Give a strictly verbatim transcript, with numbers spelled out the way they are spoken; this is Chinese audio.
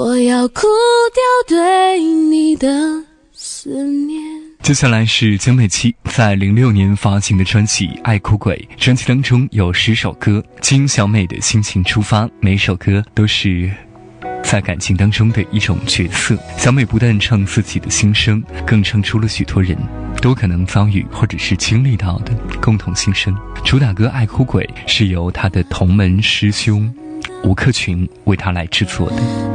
我要哭掉对你的思念。 接下来是江美琪在零六年发行的专辑《爱哭鬼》，专辑当中有十首歌，经小美的心情出发，每首歌都是在感情当中的一种角色。小美不但唱自己的心声，更唱出了许多人都可能遭遇或者是经历到的共同心声。主打歌《爱哭鬼》是由她的同门师兄吴克群为她来制作的。